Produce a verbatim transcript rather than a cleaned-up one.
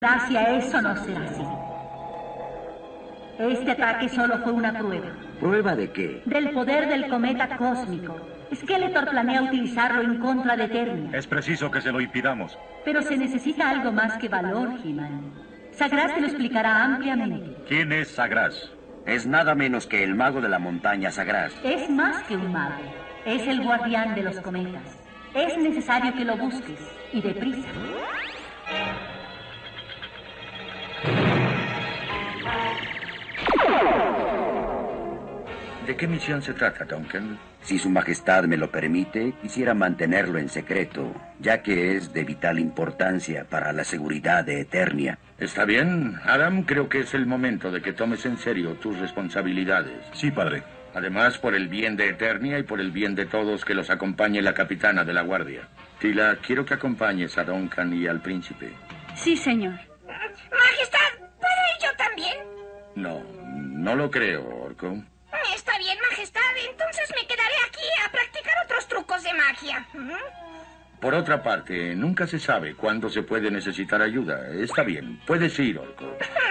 Gracia, eso no será así. Este ataque solo fue una prueba. ¿Prueba de qué? Del poder del cometa cósmico. Skeletor planea utilizarlo en contra de Eternia. Es preciso que se lo impidamos. Pero se necesita algo más que valor, He-Man. Sagraz te lo explicará ampliamente. ¿Quién es Sagraz? Es nada menos que el mago de la montaña Sagraz. Es más que un mago. Es el guardián de los cometas. Es necesario que lo busques, y deprisa. ¿De qué misión se trata, Duncan? Si su majestad me lo permite, quisiera mantenerlo en secreto, ya que es de vital importancia para la seguridad de Eternia. Está bien, Adam, creo que es el momento de que tomes en serio tus responsabilidades. Sí, padre. Además, por el bien de Eternia y por el bien de todos, que los acompañe la capitana de la guardia. Tila, quiero que acompañes a Duncan y al príncipe. Sí, señor. Majestad, ¿puedo ir yo también? No, no lo creo, Orco. Está bien, Majestad. Entonces me quedaré aquí a practicar otros trucos de magia. Por otra parte, nunca se sabe cuándo se puede necesitar ayuda. Está bien, puedes ir, Orco.